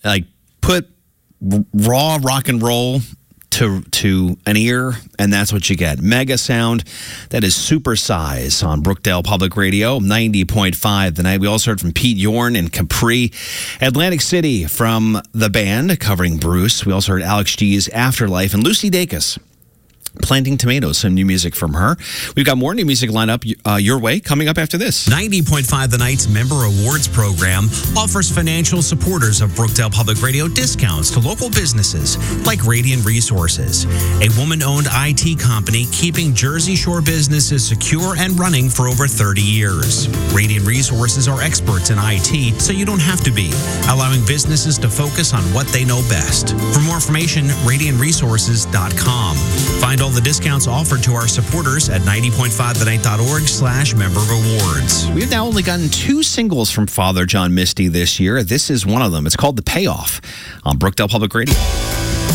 like put raw rock and roll to an ear, and that's what you get. Mega sound. That is Supersize on Brookdale Public Radio, 90.5 The Night. We also heard from Pete Yorn and Capri. Atlantic City from the band covering Bruce. We also heard Alex G's Afterlife and Lucy Dacus, Planting Tomatoes, some new music from her. We've got more new music lined up your way coming up after this. 90.5 The Night's Member Awards program offers financial supporters of Brookdale Public Radio discounts to local businesses like Radiant Resources, a woman-owned IT company keeping Jersey Shore businesses secure and running for over 30 years. Radiant Resources are experts in IT, so you don't have to be, allowing businesses to focus on what they know best. For more information, radiantresources.com. Find all the discounts offered to our supporters at 90.5thenight.org/member rewards. We've now only gotten 2 singles from Father John Misty this year. This is one of them. It's called The Payoff on Brookdale Public Radio.